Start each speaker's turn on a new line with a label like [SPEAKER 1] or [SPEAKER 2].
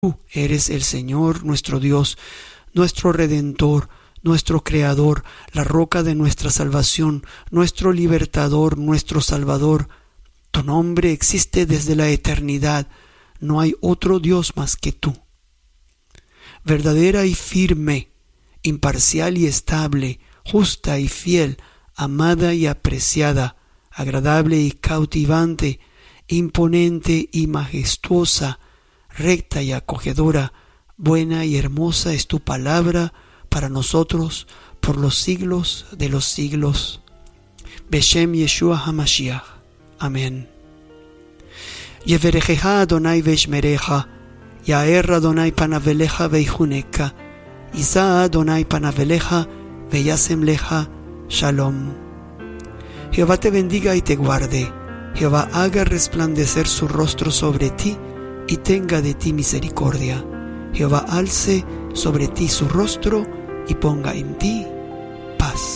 [SPEAKER 1] Tú eres el Señor, nuestro Dios, nuestro Redentor, nuestro Creador, la roca de nuestra salvación, nuestro Libertador, nuestro Salvador. Tu nombre existe desde la eternidad. No hay otro Dios más que tú. Verdadera y firme, imparcial y estable, justa y fiel, amada y apreciada, agradable y cautivante, imponente y majestuosa, recta y acogedora, buena y hermosa es tu palabra para nosotros por los siglos de los siglos. Beshem Yeshua HaMashiach. Amén. Yeverechecha Adonai veishmerecha, Yaer Adonai panavelecha veihuneka, Isa Adonai panavelecha veyasem lecha shalom. Jehová te bendiga y te guarde. Jehová haga resplandecer su rostro sobre ti y tenga de ti misericordia. Jehová alce sobre ti su rostro y ponga en ti